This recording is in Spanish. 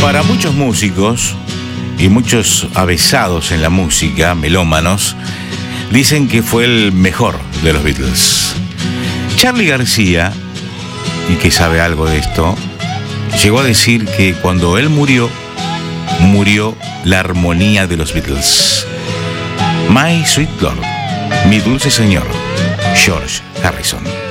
Para muchos músicos y muchos avesados en la música, melómanos, dicen que fue el mejor de los Beatles. Charly García, y que sabe algo de esto, llegó a decir que cuando él murió la armonía de los Beatles. My Sweet Lord, mi dulce señor, George Harrison.